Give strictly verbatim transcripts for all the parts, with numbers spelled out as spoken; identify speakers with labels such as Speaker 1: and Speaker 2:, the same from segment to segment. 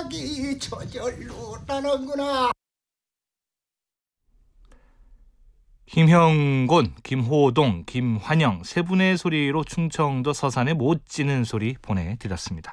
Speaker 1: 음악이 저절로 따는구나.
Speaker 2: 김형곤, 김호동, 김환영 세 분의 소리로 충청도 서산의 못 지는 소리 보내드렸습니다.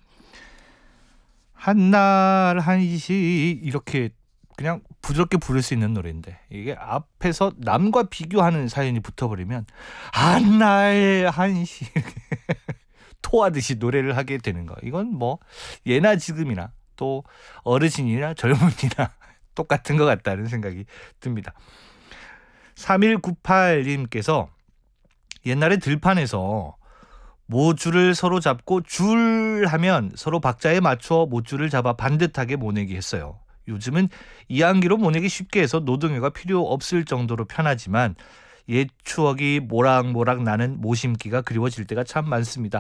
Speaker 2: 한날 한시 이렇게 그냥 부드럽게 부를 수 있는 노래인데 이게 앞에서 남과 비교하는 사연이 붙어버리면 한날 한시 토하듯이 노래를 하게 되는 거. 이건 뭐 예나 지금이나 또 어르신이나 젊은이나 똑같은 것 같다는 생각이 듭니다. 삼일구팔 님께서 옛날에 들판에서 모줄을 서로 잡고 줄 하면 서로 박자에 맞춰 모줄을 잡아 반듯하게 모내기 했어요. 요즘은 이항기로 모내기 쉽게 해서 노동요가 필요 없을 정도로 편하지만 옛 추억이 모락모락 나는 모심기가 그리워질 때가 참 많습니다.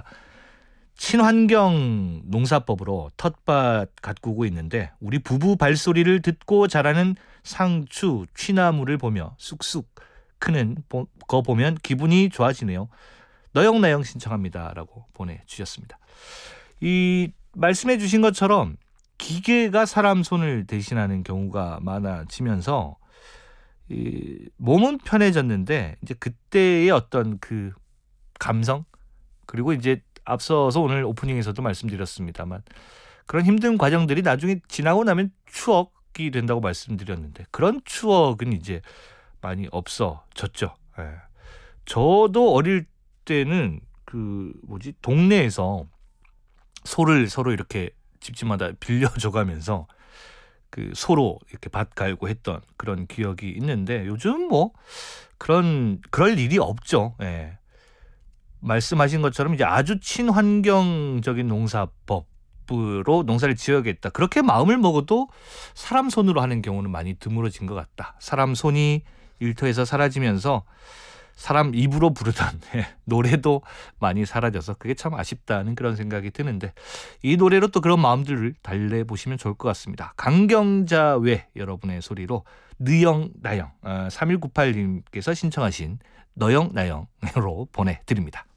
Speaker 2: 친환경 농사법으로 텃밭 가꾸고 있는데 우리 부부 발소리를 듣고 자라는 상추, 취나무를 보며 쑥쑥 크는 거 보면 기분이 좋아지네요. 너영나영 신청합니다 라고 보내주셨습니다. 이 말씀해 주신 것처럼 기계가 사람 손을 대신하는 경우가 많아지면서 이 몸은 편해졌는데 이제 그때의 어떤 그 감성 그리고 이제 앞서서 오늘 오프닝에서도 말씀드렸습니다만 그런 힘든 과정들이 나중에 지나고 나면 추억이 된다고 말씀드렸는데 그런 추억은 이제 많이 없어졌죠. 예. 저도 어릴 때는 그 뭐지 동네에서 소를 서로 이렇게 집집마다 빌려줘가면서 그 소로 이렇게 밭 갈고 했던 그런 기억이 있는데 요즘 뭐 그런 그럴 일이 없죠. 예. 말씀하신 것처럼 이제 아주 친환경적인 농사법으로 농사를 지어야겠다. 그렇게 마음을 먹어도 사람 손으로 하는 경우는 많이 드물어진 것 같다. 사람 손이 일터에서 사라지면서 사람 입으로 부르던 노래도 많이 사라져서 그게 참 아쉽다는 그런 생각이 드는데 이 노래로 또 그런 마음들을 달래보시면 좋을 것 같습니다. 강경자외 여러분의 소리로 느영나영 삼일구팔 님께서 신청하신 너영나영으로 보내드립니다.